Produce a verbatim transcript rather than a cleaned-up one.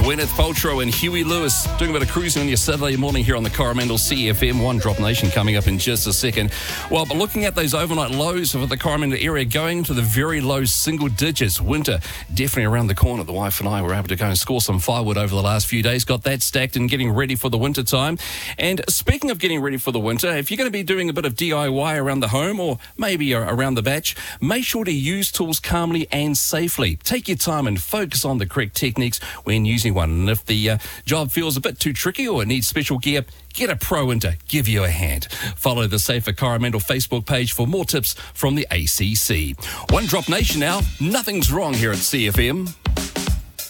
Gwyneth Paltrow and Huey Lewis doing a bit of cruising on your Saturday morning here on the Coromandel C F M. One Drop Nation coming up in just a second. Well, but looking at those overnight lows for the Coromandel area going to the very low single digits. Winter definitely around the corner. The wife and I were able to go and score some firewood over the last few days. Got that stacked and getting ready for the winter time. And speaking of getting ready for the winter, if you're going to be doing a bit of D I Y around the home or maybe around the batch, make sure to use tools calmly and safely. Take your time and focus on the correct techniques when using one. And if the uh, job feels a bit too tricky or it needs special gear, get a pro in to give you a hand. Follow the Safer Coromandel Facebook page for more tips from the A C C. One Drop Nation now. Nothing's wrong here at C F M.